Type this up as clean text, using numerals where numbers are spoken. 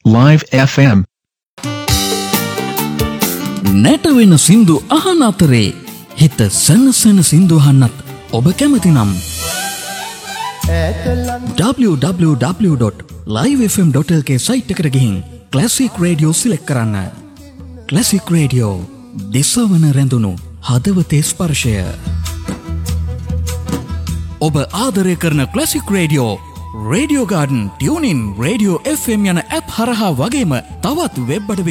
Live FM. නැටවෙන සින්දු අහන අතරේ හිත සනසන සින්දු අහන්නත් ඔබ කැමති නම් www.livefm.lk සයිට් එකට ගිහින් ක්ලාසික් රේඩියෝ සිලෙක්ට් කරන්න. ක්ලාසික් රේඩියෝ දිසවන රැඳුණු හදවතේ ස්පර්ශය. ඔබ ආදරය කරන classic radio radio garden, tuning, radio FM යන ඇප් හරහා වගේම තවත් වෙබ් අඩවි